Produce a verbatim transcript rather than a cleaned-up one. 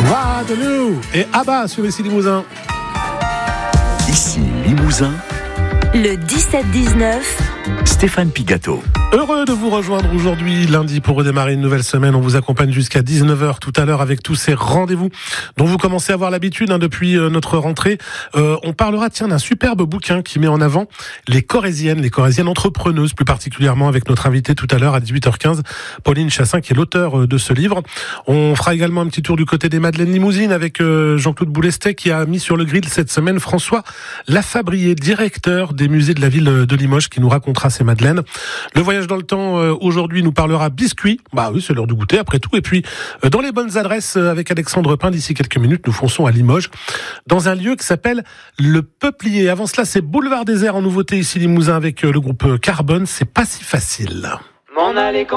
Waterloo et Abba sur ici Limousin. Ici Limousin. Le dix-sept dix-neuf. Stéphane Pigato. Heureux de vous rejoindre aujourd'hui, lundi, pour redémarrer une nouvelle semaine. On vous accompagne jusqu'à dix-neuf heures tout à l'heure avec tous ces rendez-vous dont vous commencez à avoir l'habitude hein, depuis euh, notre rentrée. Euh, on parlera tiens d'un superbe bouquin qui met en avant les Corréziennes, les Corréziennes entrepreneuses, plus particulièrement avec notre invité tout à l'heure à dix-huit heures quinze, Pauline Chassin, qui est l'auteur de ce livre. On fera également un petit tour du côté des Madeleines Limousines avec euh, Jean-Claude Boulestet qui a mis sur le grill cette semaine François Lafabrier, directeur des musées de la ville de Limoges, qui nous racontera ces madeleines. Le voyage dans le temps, euh, aujourd'hui, nous parlera biscuits. Bah oui, c'est l'heure du goûter, après tout. Et puis, euh, dans les bonnes adresses, euh, avec Alexandre Pin, d'ici quelques minutes, nous fonçons à Limoges, dans un lieu qui s'appelle Le Peuplier. Avant cela, c'est Boulevard Désert en nouveauté, ici Limousin, avec euh, le groupe Carbone. C'est pas si facile. M'en aller quand